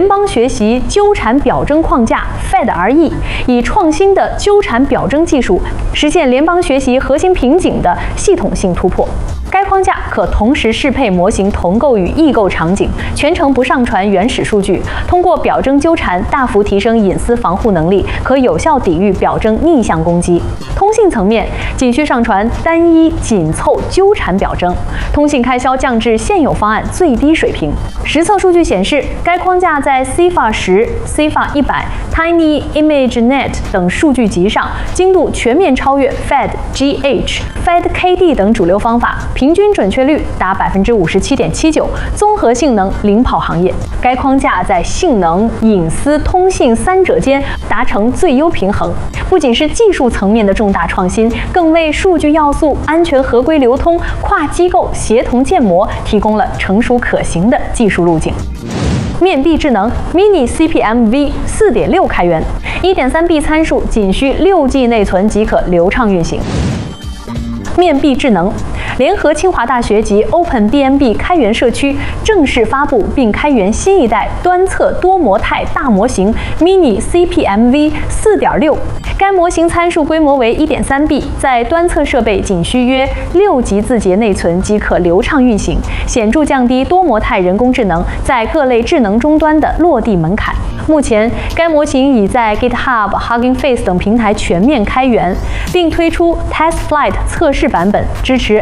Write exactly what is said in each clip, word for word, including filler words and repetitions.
联邦学习纠缠表征框架 F E D R E， 以创新的纠缠表征技术实现联邦学习核心瓶颈的系统性突破。该框架可同时适配模型同构与异构场景，全程不上传原始数据，通过表征纠缠大幅提升隐私防护能力，可有效抵御表征逆向攻击。通信层面，仅需上传单一紧凑纠缠表征，通信开销降至现有方案最低水平。实测数据显示，该框架在 C F A 十、C F A 一百、Tiny ImageNet 等数据集上精度全面超越 F E D G H、F E D K D 等主流方法，平均准确率达百分之五十七点七九，综合性能领跑行业。该框架在性能、隐私、通信三者间达成最优平衡，不仅是技术层面的重大创新，更为数据要素安全合规流通、跨机构协同建模提供了成熟可行的技术路径。面壁智能 Mini C P M V 四点六开源 ，一点三 B 参数仅需六 G 内存即可流畅运行。面壁智能联合清华大学及 OpenBMB 开源社区正式发布并开源新一代端侧多模态大模型 Mini C P M V 四点六。该模型参数规模为 一点三 B， 在端侧设备仅需约六 G 字节内存即可流畅运行，显著降低多模态人工智能在各类智能终端的落地门槛。目前，该模型已在 GitHub、Hugging Face 等平台全面开源，并推出 TestFlight 测试版本，支持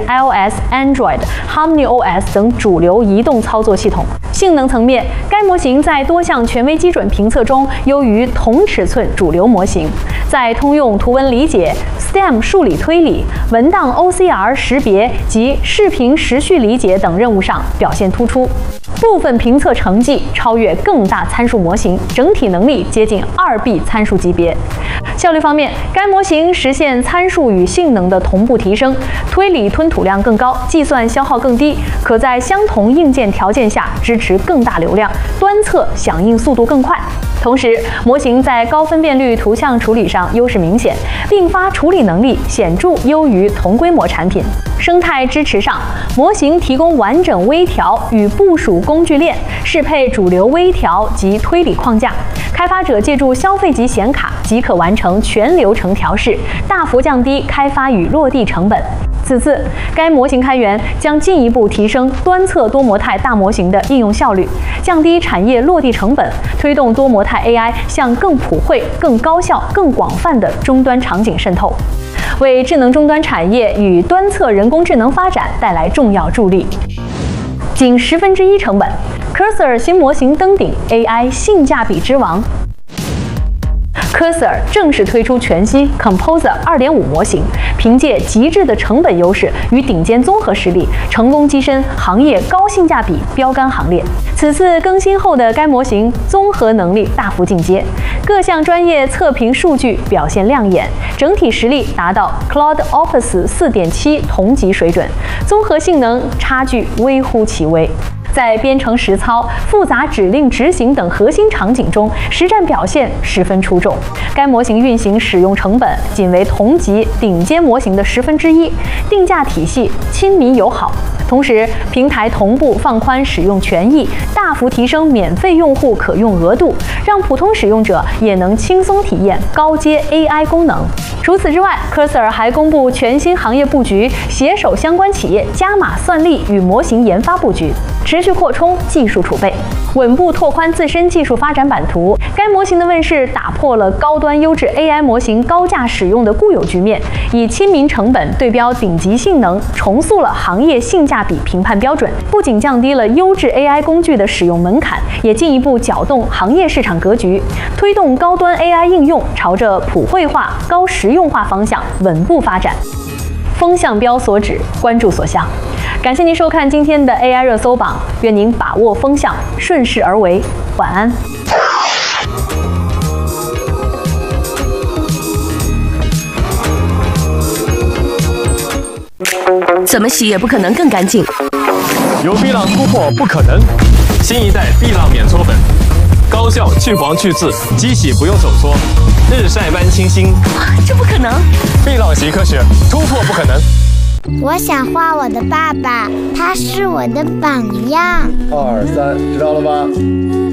iOS、Android、HarmonyOS 等主流移动操作系统。性能层面，该模型在多项权威基准评测中优于同尺寸主流模型，在通用图文理解、S T E M 数理推理、文档 O C R 识别及视频时序理解等任务上表现突出。部分评测成绩超越更大参数模型，整体能力接近二 B 参数级别。效率方面，该模型实现参数与性能的同步提升，推理吞吐量更高，计算消耗更低，可在相同硬件条件下支持更大流量，端侧响应速度更快。同时，模型在高分辨率图像处理上优势明显，并发处理能力显著优于同规模产品。生态支持上，模型提供完整微调与部署工具链，适配主流微调及推理框架。开发者借助消费级显卡即可完成全流程调试，大幅降低开发与落地成本。此次，该模型开源将进一步提升端侧多模态大模型的应用效率，降低产业落地成本，推动多模态 A I 向更普惠、更高效、更广泛的终端场景渗透，为智能终端产业与端侧人工智能发展带来重要助力。仅十分之一成本 ，Cursor 新模型登顶 ，A I 性价比之王。Cursor 正式推出全新 Composer 二点五 模型，凭借极致的成本优势与顶尖综合实力，成功跻身行业高性价比标杆行列。此次更新后的该模型综合能力大幅进阶，各项专业测评数据表现亮眼，整体实力达到 Cloud Office 四点七 同级水准，综合性能差距微乎其微。在编程实操、复杂指令执行等核心场景中，实战表现十分出众。该模型运行使用成本仅为同级顶尖模型的十分之一，定价体系亲民友好。同时，平台同步放宽使用权益，大幅提升免费用户可用额度，让普通使用者也能轻松体验高阶 A I 功能。除此之外 ，Cursor 还公布全新行业布局，携手相关企业加码算力与模型研发布局，持续扩充技术储备，稳步拓宽自身技术发展版图。该模型的问世打破了高端优质 A I 模型高价使用的固有局面，以亲民成本对标顶级性能，重塑了行业性价比评判标准。不仅降低了优质 A I 工具的使用门槛，也进一步搅动行业市场格局，推动高端 A I 应用朝着普惠化、高实用化方向稳步发展。风向标所指，关注所向。感谢您收看今天的 A I 热搜榜，愿您把握风向，顺势而为。晚安。 怎么洗也不可能更干净。 有碧浪突破不可能。新一代碧浪免搓粉，高效去黄去渍，机洗不用手搓，日晒般清新。 这不可能！ 碧浪洗科学，突破不可能。 我想画我的爸爸，他是我的榜样。 二三，知道了吗？